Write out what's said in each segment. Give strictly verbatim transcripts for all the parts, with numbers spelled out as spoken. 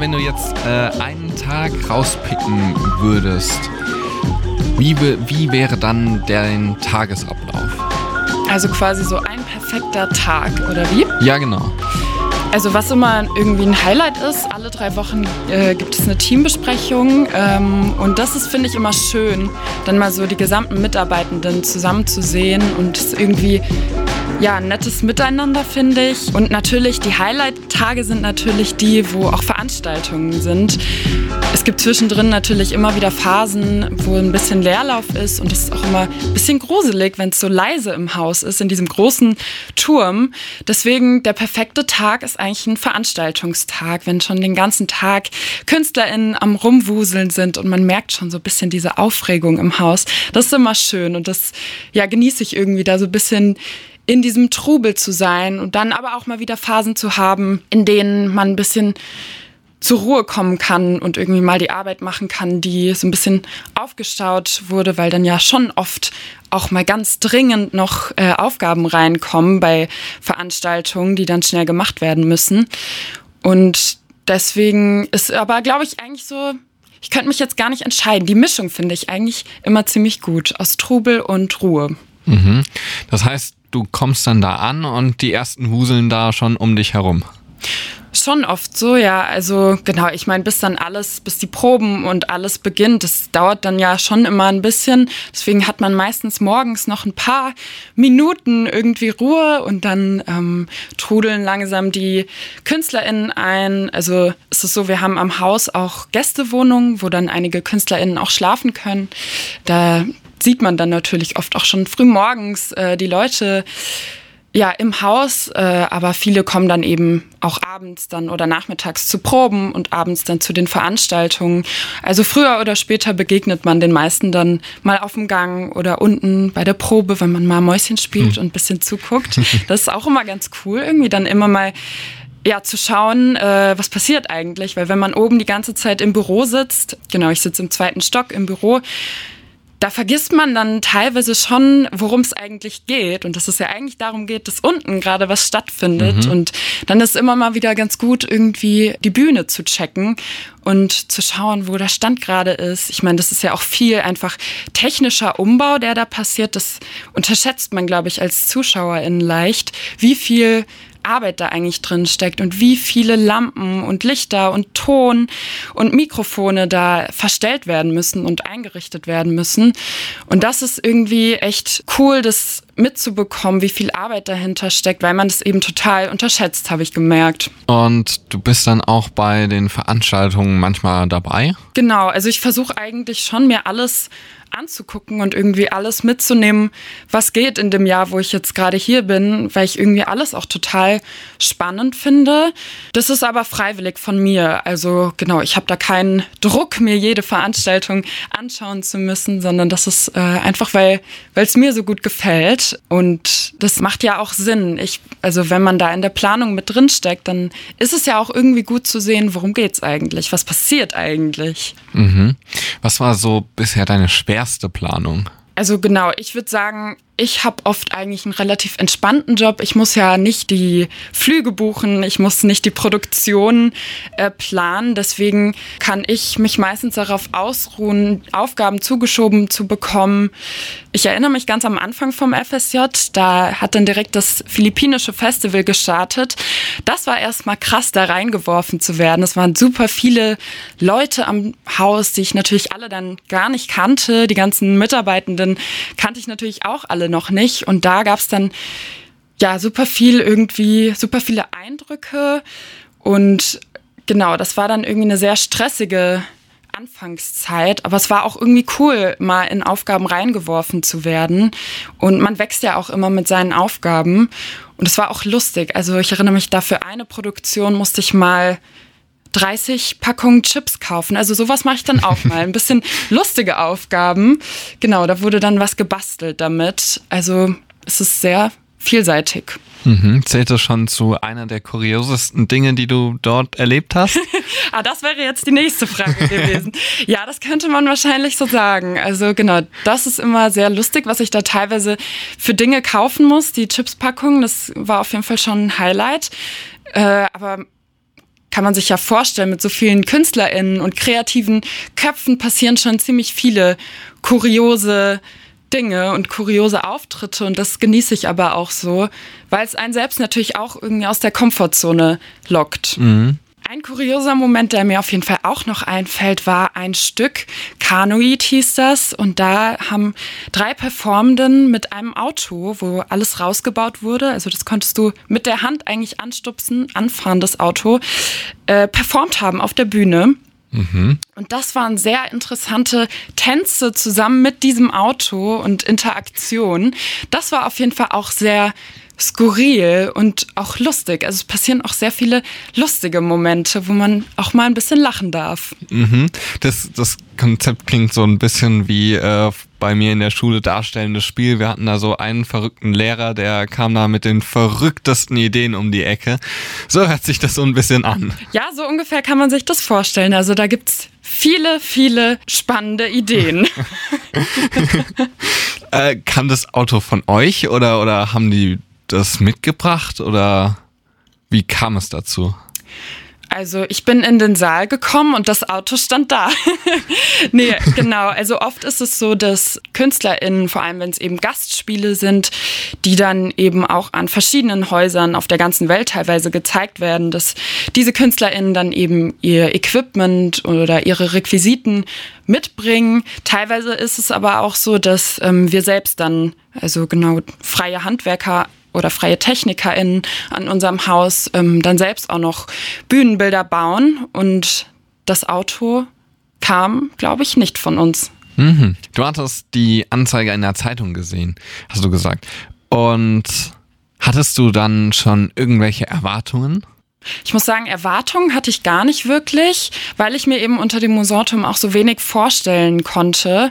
wenn du jetzt äh, einen Tag rauspicken würdest, wie, wie wäre dann dein Tagesablauf? Also quasi so ein perfekter Tag, oder wie? Ja, genau. Also was immer irgendwie ein Highlight ist, alle drei Wochen äh, gibt es eine Teambesprechung ähm, und das ist, finde ich, immer schön, dann mal so die gesamten Mitarbeitenden zusammenzusehen und es irgendwie, ja, ein nettes Miteinander, finde ich. Und natürlich, die Highlight-Tage sind natürlich die, wo auch Veranstaltungen sind. Es gibt zwischendrin natürlich immer wieder Phasen, wo ein bisschen Leerlauf ist und es ist auch immer ein bisschen gruselig, wenn es so leise im Haus ist, in diesem großen Turm. Deswegen, der perfekte Tag ist eigentlich ein Veranstaltungstag, wenn schon den ganzen Tag KünstlerInnen am Rumwuseln sind und man merkt schon so ein bisschen diese Aufregung im Haus. Das ist immer schön und das, ja, genieße ich irgendwie, da so ein bisschen in diesem Trubel zu sein und dann aber auch mal wieder Phasen zu haben, in denen man ein bisschen zur Ruhe kommen kann und irgendwie mal die Arbeit machen kann, die so ein bisschen aufgestaut wurde, weil dann ja schon oft auch mal ganz dringend noch äh, Aufgaben reinkommen bei Veranstaltungen, die dann schnell gemacht werden müssen. Und deswegen ist aber, glaube ich, eigentlich so, ich könnte mich jetzt gar nicht entscheiden. Die Mischung finde ich eigentlich immer ziemlich gut, aus Trubel und Ruhe. Mhm. Das heißt, du kommst dann da an und die ersten wuseln da schon um dich herum. Schon oft so, ja. Also genau, ich meine, bis dann alles, bis die Proben und alles beginnt, das dauert dann ja schon immer ein bisschen. Deswegen hat man meistens morgens noch ein paar Minuten irgendwie Ruhe und dann ähm, trudeln langsam die KünstlerInnen ein. Also es ist so, wir haben am Haus auch Gästewohnungen, wo dann einige KünstlerInnen auch schlafen können. Da sieht man dann natürlich oft auch schon früh morgens äh, die Leute ja im Haus, äh, aber viele kommen dann eben auch abends dann oder nachmittags zu Proben und abends dann zu den Veranstaltungen. Also früher oder später begegnet man den meisten dann mal auf dem Gang oder unten bei der Probe, wenn man mal Mäuschen spielt und ein bisschen zuguckt. Das ist auch immer ganz cool, irgendwie dann immer mal ja, zu schauen, äh, was passiert eigentlich, weil wenn man oben die ganze Zeit im Büro sitzt, genau, ich sitze im zweiten Stock im Büro, da vergisst man dann teilweise schon, worum es eigentlich geht und dass es ja eigentlich darum geht, dass unten gerade was stattfindet. Mhm. Und dann ist immer mal wieder ganz gut, irgendwie die Bühne zu checken und zu schauen, wo der Stand gerade ist. Ich meine, das ist ja auch viel einfach technischer Umbau, der da passiert. Das unterschätzt man, glaube ich, als ZuschauerInnen leicht, wie viel Arbeit da eigentlich drin steckt und wie viele Lampen und Lichter und Ton und Mikrofone da verstellt werden müssen und eingerichtet werden müssen. Und das ist irgendwie echt cool, das mitzubekommen, wie viel Arbeit dahinter steckt, weil man das eben total unterschätzt, habe ich gemerkt. Und du bist dann auch bei den Veranstaltungen manchmal dabei? Genau, also ich versuche eigentlich schon, mir alles anzugucken und irgendwie alles mitzunehmen, was geht in dem Jahr, wo ich jetzt gerade hier bin, weil ich irgendwie alles auch total spannend finde. Das ist aber freiwillig von mir. Also genau, ich habe da keinen Druck, mir jede Veranstaltung anschauen zu müssen, sondern das ist äh, einfach, weil weil es mir so gut gefällt. Und das macht ja auch Sinn. Ich, also wenn man da in der Planung mit drin steckt, dann ist es ja auch irgendwie gut zu sehen, worum geht's eigentlich? Was passiert eigentlich? Mhm. Was war so bisher deine schwerste Planung? Also genau, ich würde sagen, ich habe oft eigentlich einen relativ entspannten Job. Ich muss ja nicht die Flüge buchen, ich muss nicht die Produktion äh, planen. Deswegen kann ich mich meistens darauf ausruhen, Aufgaben zugeschoben zu bekommen. Ich erinnere mich ganz am Anfang vom F S J, da hat dann direkt das philippinische Festival gestartet. Das war erstmal krass, da reingeworfen zu werden. Es waren super viele Leute am Haus, die ich natürlich alle dann gar nicht kannte. Die ganzen Mitarbeitenden kannte ich natürlich auch alle noch nicht. Und da gab es dann ja super viel irgendwie, super viele Eindrücke. Und genau, das war dann irgendwie eine sehr stressige Anfangszeit. Aber es war auch irgendwie cool, mal in Aufgaben reingeworfen zu werden. Und man wächst ja auch immer mit seinen Aufgaben. Und es war auch lustig. Also ich erinnere mich, da für eine Produktion musste ich mal dreißig Packungen Chips kaufen. Also sowas mache ich dann auch mal. Ein bisschen lustige Aufgaben. Genau, da wurde dann was gebastelt damit. Also es ist sehr vielseitig. Mhm. Zählt das schon zu einer der kuriosesten Dinge, die du dort erlebt hast? Ah, das wäre jetzt die nächste Frage gewesen. Ja, das könnte man wahrscheinlich so sagen. Also genau, das ist immer sehr lustig, was ich da teilweise für Dinge kaufen muss. Die Chipspackung, das war auf jeden Fall schon ein Highlight. Äh, aber kann man sich ja vorstellen, mit so vielen KünstlerInnen und kreativen Köpfen passieren schon ziemlich viele kuriose Dinge und kuriose Auftritte und das genieße ich aber auch so, weil es einen selbst natürlich auch irgendwie aus der Komfortzone lockt. Mhm. Ein kurioser Moment, der mir auf jeden Fall auch noch einfällt, war ein Stück, Kanoid hieß das, und da haben drei Performenden mit einem Auto, wo alles rausgebaut wurde, also das konntest du mit der Hand eigentlich anstupsen, anfahren, das Auto, äh, performt haben auf der Bühne. Mhm. Und das waren sehr interessante Tänze zusammen mit diesem Auto und Interaktion. Das war auf jeden Fall auch sehr skurril und auch lustig. Also es passieren auch sehr viele lustige Momente, wo man auch mal ein bisschen lachen darf. Mhm. Das, das Konzept klingt so ein bisschen wie äh, bei mir in der Schule darstellendes Spiel. Wir hatten da so einen verrückten Lehrer, der kam da mit den verrücktesten Ideen um die Ecke. So hört sich das so ein bisschen an. Ja, so ungefähr kann man sich das vorstellen. Also da gibt's viele, viele spannende Ideen. äh, kam das Auto von euch oder, oder haben die das mitgebracht oder wie kam es dazu? Also ich bin in den Saal gekommen und das Auto stand da. Nee, genau. Also oft ist es so, dass KünstlerInnen, vor allem wenn es eben Gastspiele sind, die dann eben auch an verschiedenen Häusern auf der ganzen Welt teilweise gezeigt werden, dass diese KünstlerInnen dann eben ihr Equipment oder ihre Requisiten mitbringen. Teilweise ist es aber auch so, dass ähm, wir selbst dann, also genau freie Handwerker oder freie TechnikerInnen an unserem Haus ähm, dann selbst auch noch Bühnenbilder bauen. Und das Auto kam, glaube ich, nicht von uns. Mhm. Du hattest die Anzeige in der Zeitung gesehen, hast du gesagt. Und hattest du dann schon irgendwelche Erwartungen? Ich muss sagen, Erwartungen hatte ich gar nicht wirklich, weil ich mir eben unter dem Musanturm auch so wenig vorstellen konnte.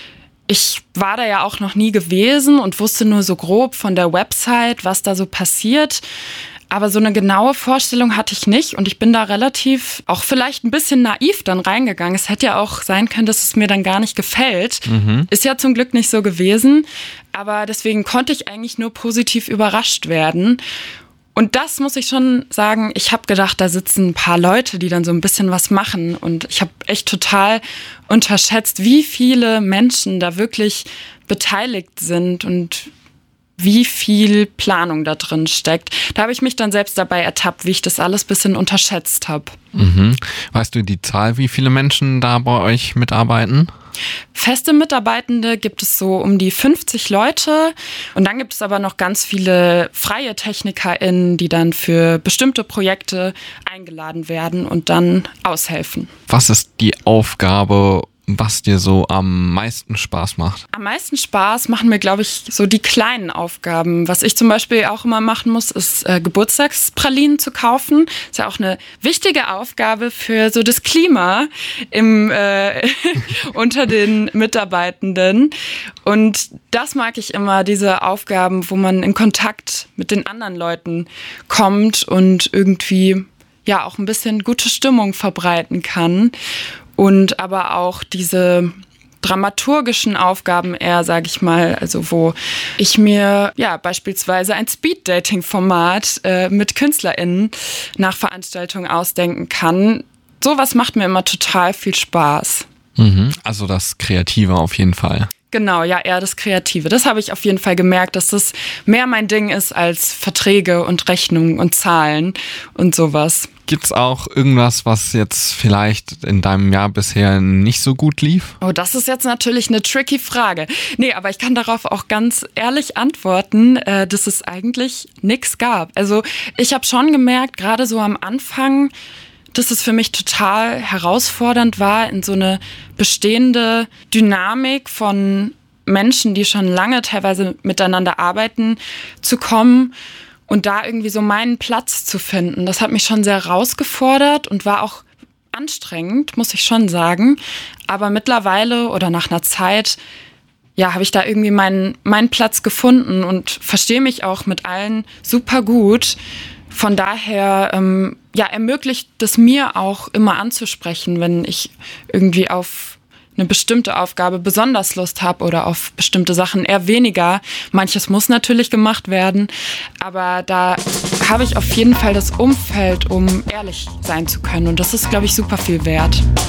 Ich war da ja auch noch nie gewesen und wusste nur so grob von der Website, was da so passiert. Aber so eine genaue Vorstellung hatte ich nicht und ich bin da relativ auch vielleicht ein bisschen naiv dann reingegangen. Es hätte ja auch sein können, dass es mir dann gar nicht gefällt. Mhm. Ist ja zum Glück nicht so gewesen. Aber deswegen konnte ich eigentlich nur positiv überrascht werden. Und das muss ich schon sagen, ich habe gedacht, da sitzen ein paar Leute, die dann so ein bisschen was machen. Und ich habe echt total unterschätzt, wie viele Menschen da wirklich beteiligt sind und wie viel Planung da drin steckt. Da habe ich mich dann selbst dabei ertappt, wie ich das alles ein bisschen unterschätzt habe. Mhm. Weißt du die Zahl, wie viele Menschen da bei euch mitarbeiten? Feste Mitarbeitende gibt es so um die fünfzig Leute und dann gibt es aber noch ganz viele freie TechnikerInnen, die dann für bestimmte Projekte eingeladen werden und dann aushelfen. Was ist die Aufgabe, was dir so am meisten Spaß macht? Am meisten Spaß machen mir, glaube ich, so die kleinen Aufgaben. Was ich zum Beispiel auch immer machen muss, ist äh, Geburtstagspralinen zu kaufen. Ist ja auch eine wichtige Aufgabe für so das Klima im, äh, unter den Mitarbeitenden. Und das mag ich immer, diese Aufgaben, wo man in Kontakt mit den anderen Leuten kommt und irgendwie ja auch ein bisschen gute Stimmung verbreiten kann. Und aber auch diese dramaturgischen Aufgaben eher, sage ich mal, also wo ich mir ja beispielsweise ein Speed-Dating-Format äh, mit KünstlerInnen nach Veranstaltungen ausdenken kann. Sowas macht mir immer total viel Spaß. Mhm, also das Kreative auf jeden Fall. Genau, ja, eher das Kreative. Das habe ich auf jeden Fall gemerkt, dass das mehr mein Ding ist als Verträge und Rechnungen und Zahlen und sowas. Gibt's auch irgendwas, was jetzt vielleicht in deinem Jahr bisher nicht so gut lief? Oh, das ist jetzt natürlich eine tricky Frage. Nee, aber ich kann darauf auch ganz ehrlich antworten, äh, dass es eigentlich nichts gab. Also ich habe schon gemerkt, gerade so am Anfang, dass es für mich total herausfordernd war, in so eine bestehende Dynamik von Menschen, die schon lange teilweise miteinander arbeiten, zu kommen und da irgendwie so meinen Platz zu finden. Das hat mich schon sehr herausgefordert und war auch anstrengend, muss ich schon sagen. Aber mittlerweile oder nach einer Zeit, ja, habe ich da irgendwie meinen, meinen Platz gefunden und verstehe mich auch mit allen super gut. Von daher ähm, ja, ermöglicht es mir auch immer anzusprechen, wenn ich irgendwie auf eine bestimmte Aufgabe besonders Lust habe oder auf bestimmte Sachen eher weniger. Manches muss natürlich gemacht werden, aber da habe ich auf jeden Fall das Umfeld, um ehrlich sein zu können. Und das ist, glaube ich, super viel wert.